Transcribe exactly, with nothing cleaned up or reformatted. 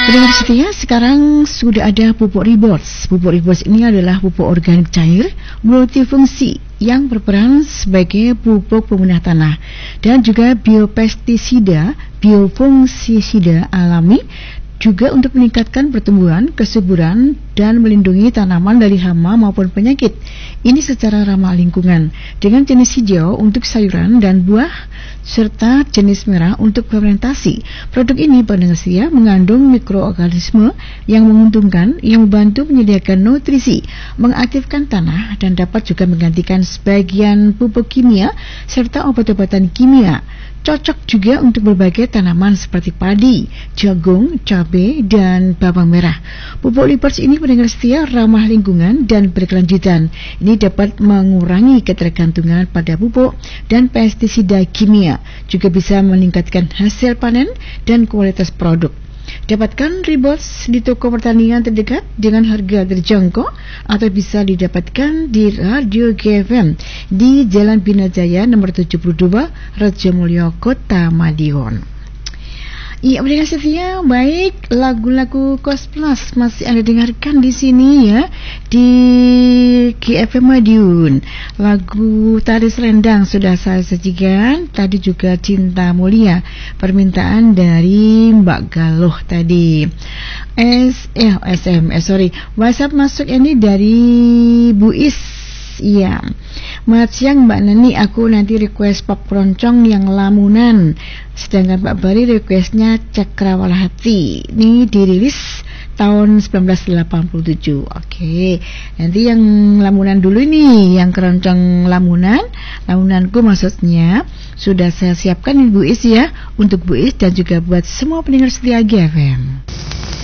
Pendengar setia, sekarang sudah ada pupuk Riboz. Pupuk Riboz ini adalah pupuk organik cair multifungsi yang berperan sebagai pupuk pemunah tanah dan juga biopestisida, biofungisida alami, juga untuk meningkatkan pertumbuhan, kesuburan, dan melindungi tanaman dari hama maupun penyakit. Ini secara ramah lingkungan, dengan jenis hijau untuk sayuran dan buah, serta jenis merah untuk fermentasi. Produk ini pendengar setia mengandung mikroorganisme yang menguntungkan, yang membantu menyediakan nutrisi, mengaktifkan tanah, dan dapat juga menggantikan sebagian pupuk kimia serta obat-obatan kimia. Cocok juga untuk berbagai tanaman seperti padi, jagung, cabai, dan bawang merah. Pupuk Riboz ini pendengar setia ramah lingkungan dan berkelanjutan. Ini dapat mengurangi ketergantungan pada pupuk dan pestisida kimia. Juga bisa meningkatkan hasil panen dan kualitas produk. Dapatkan Riboz di toko pertanian terdekat dengan harga terjangkau atau bisa didapatkan di Radio G F M di Jalan Bina Jaya nomor tujuh puluh dua, Rejomulyo, Kota Madiun. Iya, pendengar setia, baik, lagu-lagu Kos Plus masih Anda dengarkan di sini ya, di G F M Madiun. Lagu Tari Selendang sudah saya sajikan, tadi juga Cinta Mulia, permintaan dari Mbak Galuh tadi. S eh S M S sorry, WhatsApp masuk ini dari Bu Is. Iya, selamat siang Mbak Neni, aku nanti request pop keroncong yang lamunan, sedangkan Pak Bari requestnya Cakrawala Hati. Ini dirilis tahun sembilan belas delapan puluh tujuh. Oke, nanti yang lamunan dulu nih, yang keroncong lamunan, lamunanku maksudnya sudah saya siapkan Ibu Is ya, untuk Bu Is dan juga buat semua pendengar setia G F M.